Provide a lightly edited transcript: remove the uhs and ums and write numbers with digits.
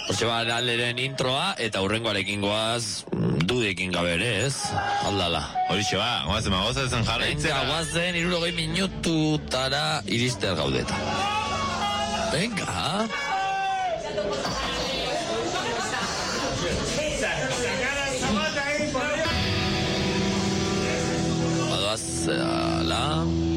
Hortxe ba, alderen introa, eta hurrengoarekin goaz, dudekin gabe ere, ez? Aldala. Horixe ba, goazen jarraitzera. Venga, goazen, 60 minututara irister gaudeta. Venga. Badoaz, ala...